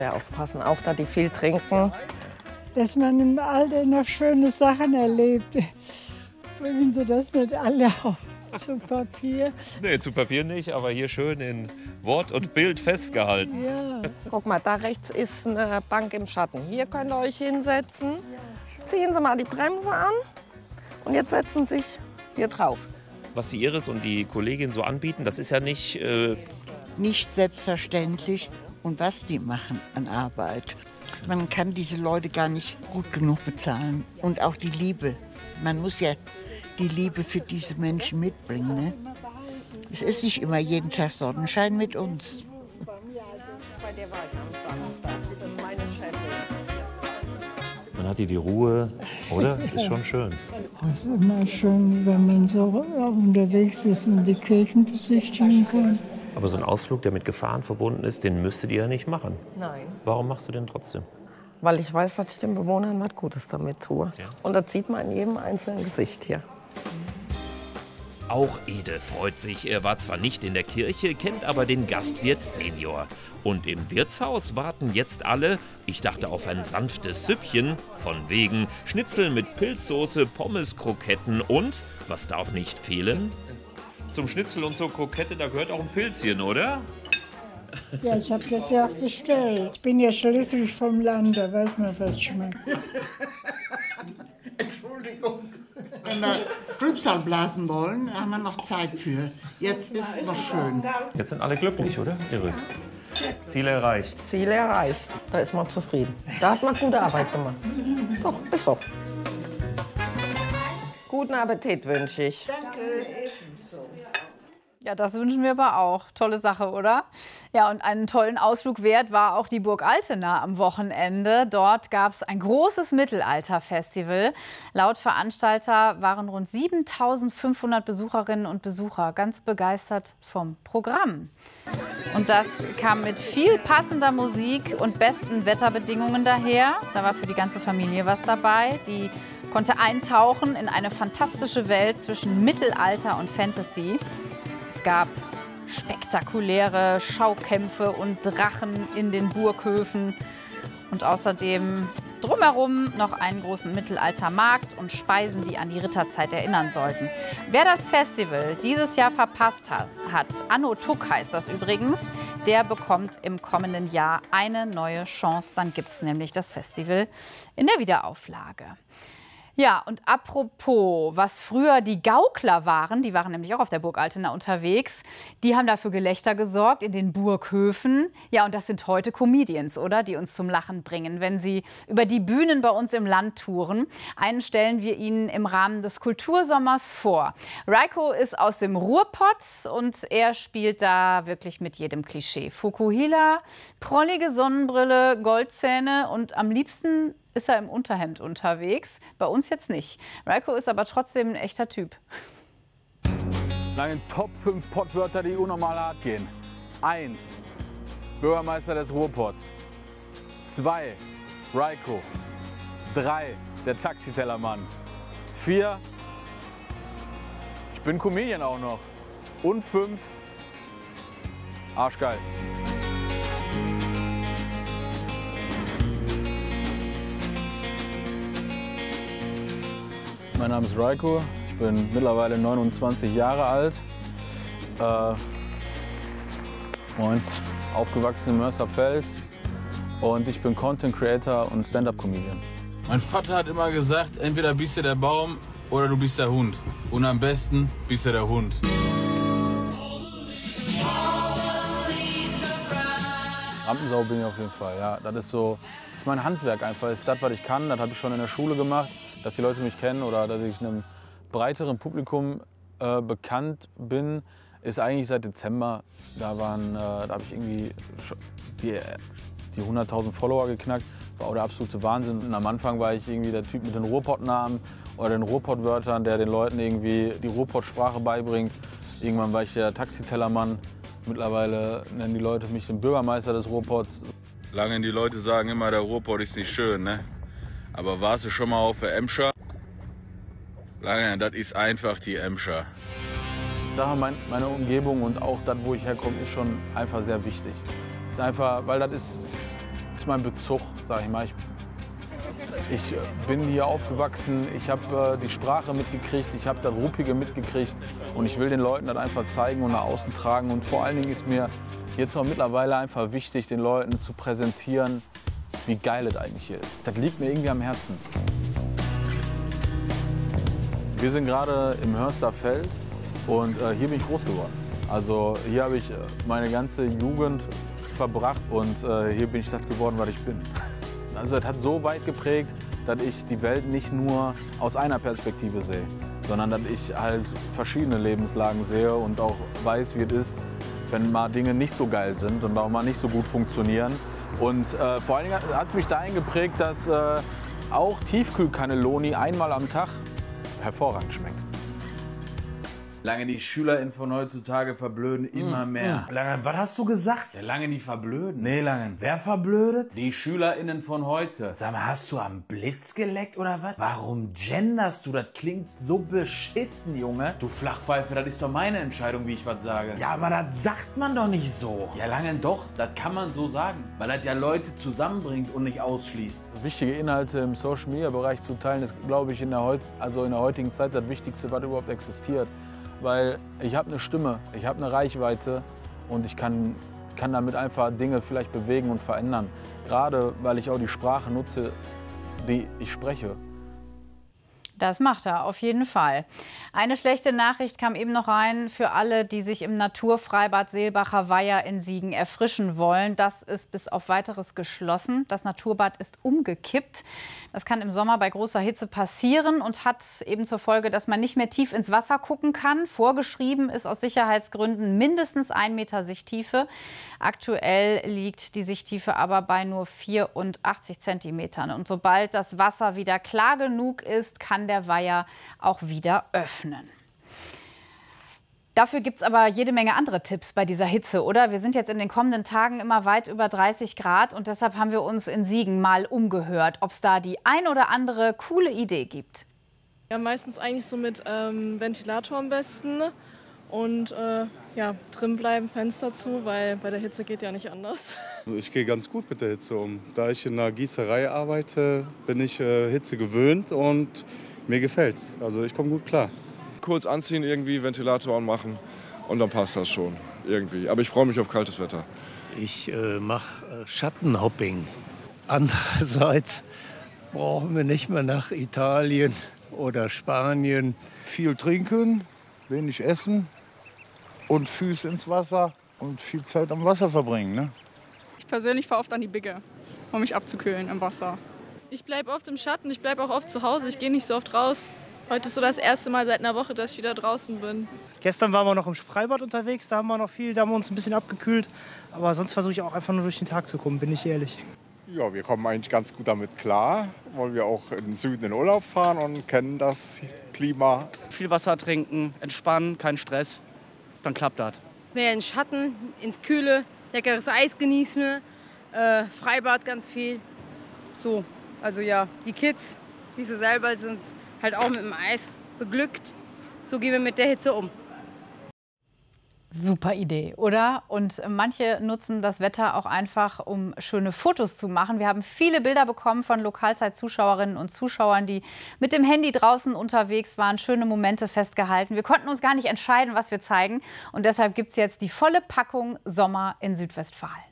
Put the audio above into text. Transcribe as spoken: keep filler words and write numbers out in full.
Ja, aufpassen, auch da die viel trinken. Dass man im Alter noch schöne Sachen erlebt. Bringen Sie das nicht alle auf zu Papier? Nee, zu Papier nicht, aber hier schön in Wort und Bild festgehalten. Ja. Guck mal, da rechts ist eine Bank im Schatten. Hier könnt ihr euch hinsetzen. Ziehen Sie mal die Bremse an und jetzt setzen Sie sich hier drauf. Was die Iris und die Kollegin so anbieten, das ist ja nicht... Äh nicht selbstverständlich. Und was die machen an Arbeit. Man kann diese Leute gar nicht gut genug bezahlen. Und auch die Liebe. Man muss ja die Liebe für diese Menschen mitbringen. Ne? Es ist nicht immer jeden Tag Sonnenschein mit uns. Bei der war ich am Samstag. Das ist meine Chefin. Man hat hier die Ruhe, oder? Ist schon schön. Es ist immer schön, wenn man so unterwegs ist und die Kirchen besichtigen kann. Aber so ein Ausflug, der mit Gefahren verbunden ist, den müsstet ihr ja nicht machen. Nein. Warum machst du den trotzdem? Weil ich weiß, dass ich den Bewohnern was Gutes damit tue. Ja. Und das sieht man in jedem einzelnen Gesicht hier. Auch Ede freut sich. Er war zwar nicht in der Kirche, kennt aber den Gastwirt Senior. Und im Wirtshaus warten jetzt alle, ich dachte auf ein sanftes Süppchen, von wegen Schnitzel mit Pilzsoße, Pommes, Kroketten und, was darf nicht fehlen? Zum Schnitzel und zur Krokette, da gehört auch ein Pilzchen, oder? Ja, ich habe das ja auch bestellt. Ich bin ja schließlich vom Land, da weiß man, was schmeckt. Entschuldigung. Wenn wir Trübsal blasen wollen, haben wir noch Zeit für. Jetzt ist noch schön. Jetzt sind alle glücklich, oder, Iris? Ziel erreicht. Ziel erreicht. Da ist man zufrieden. Da hat man gute Arbeit gemacht. Doch, ist so. Guten Appetit wünsche ich. Ja, das wünschen wir aber auch. Tolle Sache, oder? Ja, und einen tollen Ausflug wert war auch die Burg Altena am Wochenende. Dort gab es ein großes Mittelalterfestival. Laut Veranstalter waren rund siebentausendfünfhundert Besucherinnen und Besucher ganz begeistert vom Programm. Und das kam mit viel passender Musik und besten Wetterbedingungen daher. Da war für die ganze Familie was dabei. Die konnte eintauchen in eine fantastische Welt zwischen Mittelalter und Fantasy. Es gab spektakuläre Schaukämpfe und Drachen in den Burghöfen und außerdem drumherum noch einen großen Mittelaltermarkt und Speisen, die an die Ritterzeit erinnern sollten. Wer das Festival dieses Jahr verpasst hat, hat Anno Tuck heißt das übrigens, der bekommt im kommenden Jahr eine neue Chance. Dann gibt es nämlich das Festival in der Wiederauflage. Ja, und apropos, was früher die Gaukler waren, die waren nämlich auch auf der Burg Altena unterwegs, die haben dafür Gelächter gesorgt in den Burghöfen. Ja, und das sind heute Comedians, oder? Die uns zum Lachen bringen, wenn sie über die Bühnen bei uns im Land touren. Einen stellen wir Ihnen im Rahmen des Kultursommers vor. Reiko ist aus dem Ruhrpott und er spielt da wirklich mit jedem Klischee. Fukuhila, prollige Sonnenbrille, Goldzähne und am liebsten ist er im Unterhemd unterwegs. Bei uns jetzt nicht. Reiko ist aber trotzdem ein echter Typ. Nein, Top fünf Pottwörter, die unnormal hart gehen. Eins, Bürgermeister des Ruhrpots. Zwei, Reiko. Drei, der Taxitellermann. Vier, ich bin Comedian auch noch. Und fünf, arschgeil. Mein Name ist Reiko, ich bin mittlerweile neunundzwanzig Jahre alt. Äh, moin, aufgewachsen in Mörserfeld und ich bin Content Creator und Stand-Up-Comedian. Mein Vater hat immer gesagt, entweder bist du der Baum oder du bist der Hund. Und am besten bist du der Hund. Rampensau bin ich auf jeden Fall, ja. Das ist so, das ist mein Handwerk einfach, das ist das, was ich kann. Das habe ich schon in der Schule gemacht, dass die Leute mich kennen oder dass ich einem breiteren Publikum äh, bekannt bin, ist eigentlich seit Dezember. Da waren, äh, da habe ich irgendwie die, die hunderttausend Follower geknackt. War auch der absolute Wahnsinn. Und am Anfang war ich irgendwie der Typ mit den Ruhrpott-Namen oder den Ruhrpott-Wörtern, der den Leuten irgendwie die Ruhrpott-Sprache beibringt. Irgendwann war ich der Taxitellermann. Mittlerweile nennen die Leute mich den Bürgermeister des Ruhrpots. Lange die Leute sagen immer, der Ruhrpott ist nicht schön, ne? Aber warst du schon mal auf der Emscher? Lange, das ist einfach die Emscher. Sache, mein, meine Umgebung und auch das, wo ich herkomme, ist schon einfach sehr wichtig. Ist einfach, weil das ist ist mein Bezug, sag ich mal. Ich, ich bin hier aufgewachsen, ich habe äh, die Sprache mitgekriegt, ich habe das Ruppige mitgekriegt und ich will den Leuten das einfach zeigen und nach außen tragen. Und vor allen Dingen ist mir jetzt auch mittlerweile einfach wichtig, den Leuten zu präsentieren, wie geil es eigentlich hier ist. Das liegt mir irgendwie am Herzen. Wir sind gerade im Hörster Feld und äh, hier bin ich groß geworden. Also hier habe ich meine ganze Jugend verbracht und äh, hier bin ich das geworden, was ich bin. Also es hat so weit geprägt, dass ich die Welt nicht nur aus einer Perspektive sehe, sondern dass ich halt verschiedene Lebenslagen sehe und auch weiß, wie es ist, wenn mal Dinge nicht so geil sind und auch mal nicht so gut funktionieren. Und äh, vor allen Dingen hat es mich dahin geprägt, dass äh, auch Tiefkühlcannelloni einmal am Tag hervorragend schmeckt. Lange die SchülerInnen von heutzutage verblöden immer mehr. Mm. Langen, was hast du gesagt? Ja, lange nicht verblöden. Nee, Langen. Wer verblödet? Die SchülerInnen von heute. Sag mal, hast du am Blitz geleckt oder was? Warum genderst du? Das klingt so beschissen, Junge. Du Flachpfeife, das ist doch meine Entscheidung, wie ich was sage. Ja, aber das sagt man doch nicht so. Ja, Langen, doch, das kann man so sagen. Weil das ja Leute zusammenbringt und nicht ausschließt. Wichtige Inhalte im Social-Media-Bereich zu teilen, ist, glaube ich, in der, Heut also in der heutigen Zeit das Wichtigste, was überhaupt existiert. Weil ich habe eine Stimme, ich habe eine Reichweite und ich kann, kann damit einfach Dinge vielleicht bewegen und verändern. Gerade weil ich auch die Sprache nutze, die ich spreche. Das macht er auf jeden Fall. Eine schlechte Nachricht kam eben noch rein für alle, die sich im Naturfreibad Seelbacher Weiher in Siegen erfrischen wollen. Das ist bis auf Weiteres geschlossen. Das Naturbad ist umgekippt. Das kann im Sommer bei großer Hitze passieren und hat eben zur Folge, dass man nicht mehr tief ins Wasser gucken kann. Vorgeschrieben ist aus Sicherheitsgründen mindestens ein Meter Sichttiefe. Aktuell liegt die Sichttiefe aber bei nur vierundachtzig Zentimetern. Und sobald das Wasser wieder klar genug ist, kann der Weiher auch wieder öffnen. Dafür gibt es aber jede Menge andere Tipps bei dieser Hitze, oder? Wir sind jetzt in den kommenden Tagen immer weit über dreißig Grad und deshalb haben wir uns in Siegen mal umgehört, ob es da die ein oder andere coole Idee gibt. Ja, meistens eigentlich so mit ähm, Ventilator am besten und äh, ja, drin bleiben, Fenster zu, weil bei der Hitze geht ja nicht anders. Ich gehe ganz gut mit der Hitze um. Da ich in der Gießerei arbeite, bin ich äh, Hitze gewöhnt und mir gefällt's. Also ich komme gut klar. Kurz anziehen, irgendwie Ventilator anmachen und dann passt das schon irgendwie. Aber ich freue mich auf kaltes Wetter. Ich äh, mache äh, Schattenhopping. Andererseits brauchen wir nicht mehr nach Italien oder Spanien. Viel trinken, wenig essen und Füße ins Wasser und viel Zeit am Wasser verbringen. Ne? Ich persönlich fahre oft an die Bigge, um mich abzukühlen im Wasser. Ich bleibe oft im Schatten, ich bleibe auch oft zu Hause, ich gehe nicht so oft raus. Heute ist so das erste Mal seit einer Woche, dass ich wieder draußen bin. Gestern waren wir noch im Freibad unterwegs, da haben wir noch viel, da haben wir uns ein bisschen abgekühlt. Aber sonst versuche ich auch einfach nur durch den Tag zu kommen, bin ich ehrlich. Ja, wir kommen eigentlich ganz gut damit klar, weil wir auch in den Süden in Urlaub fahren und kennen das Klima. Viel Wasser trinken, entspannen, kein Stress, dann klappt das. Mehr in Schatten, ins Kühle, leckeres Eis genießen, äh, Freibad ganz viel. So, also ja, die Kids, die sie selber sind halt auch mit dem Eis beglückt. So gehen wir mit der Hitze um. Super Idee, oder? Und manche nutzen das Wetter auch einfach, um schöne Fotos zu machen. Wir haben viele Bilder bekommen von Lokalzeit-Zuschauerinnen und Zuschauern, die mit dem Handy draußen unterwegs waren, schöne Momente festgehalten. Wir konnten uns gar nicht entscheiden, was wir zeigen. Und deshalb gibt es jetzt die volle Packung Sommer in Südwestfalen.